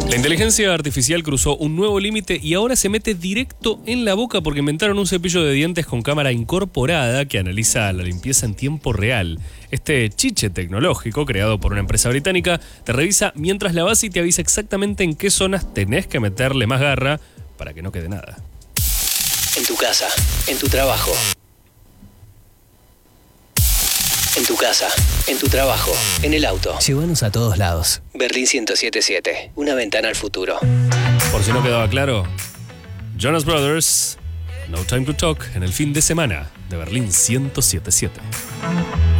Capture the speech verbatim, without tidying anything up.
La inteligencia artificial cruzó un nuevo límite y ahora se mete directo en la boca porque inventaron un cepillo de dientes con cámara incorporada que analiza la limpieza en tiempo real. Este chiche tecnológico, creado por una empresa británica, te revisa mientras lavas y te avisa exactamente en qué zonas tenés que meterle más garra para que no quede nada. En tu casa, en tu trabajo. En tu casa, en tu trabajo, en el auto. Llévanos a todos lados. Berlín ciento setenta y siete, una ventana al futuro. Por si no quedaba claro, Jonas Brothers, No Time to Talk, en el fin de semana de Berlín ciento setenta y siete.